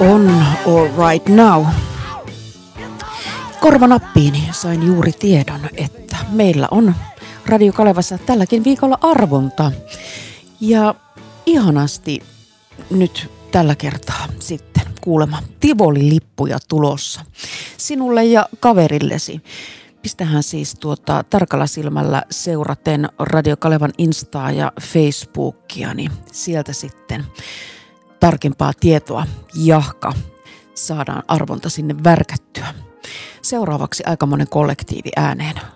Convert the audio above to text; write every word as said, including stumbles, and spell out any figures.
On all right now. Korvanappiini sain juuri tiedon, että meillä on Radio Kalevassa tälläkin viikolla arvonta. Ja ihanasti nyt tällä kertaa sitten kuulemma Tivoli-lippuja tulossa sinulle ja kaverillesi. Pistähän siis tuota tarkalla silmällä seuraten Radio Kalevan Instaa ja Facebookia, niin sieltä sitten tarkempaa tietoa jahka saadaan arvonta sinne värkättyä. Seuraavaksi aikamoinen kollektiivi ääneen